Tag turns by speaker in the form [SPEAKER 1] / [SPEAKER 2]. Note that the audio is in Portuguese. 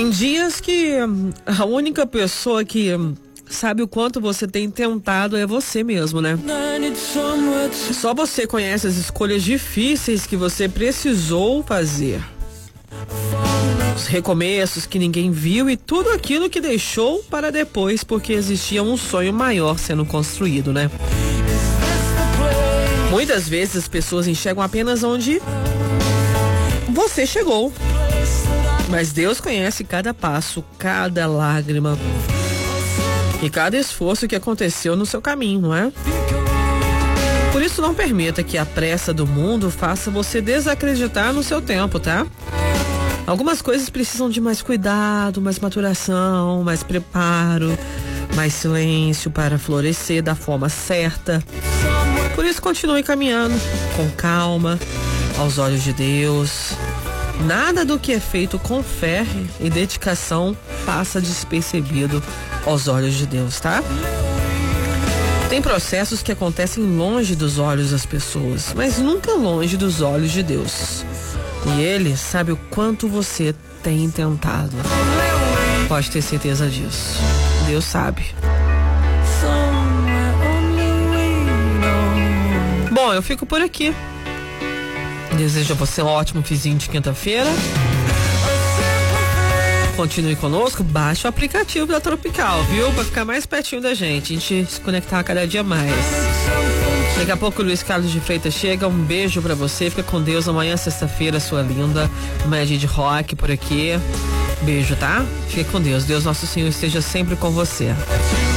[SPEAKER 1] Tem dias que a única pessoa que sabe o quanto você tem tentado é você mesmo, né? Só você conhece as escolhas difíceis que você precisou fazer. Os recomeços que ninguém viu e tudo aquilo que deixou para depois porque existia um sonho maior sendo construído, né? Muitas vezes as pessoas enxergam apenas onde você chegou. Mas Deus conhece cada passo, cada lágrima e cada esforço que aconteceu no seu caminho, não é? Por isso não permita que a pressa do mundo faça você desacreditar no seu tempo, tá? Algumas coisas precisam de mais cuidado, mais maturação, mais preparo, mais silêncio para florescer da forma certa. Por isso continue caminhando com calma, aos olhos de Deus. Nada do que é feito com fé e dedicação passa despercebido aos olhos de Deus, tá? Tem processos que acontecem longe dos olhos das pessoas, mas nunca longe dos olhos de Deus. E Ele sabe o quanto você tem tentado. Pode ter certeza disso. Deus sabe. Bom, eu fico por aqui. Desejo a você um ótimo finzinho de quinta-feira. Continue conosco, baixe o aplicativo da Tropical, viu? Pra ficar mais pertinho da gente, a gente se conectar cada dia mais. Daqui a pouco o Luiz Carlos de Freitas chega, um beijo pra você, fica com Deus, amanhã sexta-feira, sua linda, amanhã é dia de rock por aqui. Beijo, tá? Fica com Deus, Deus nosso Senhor esteja sempre com você.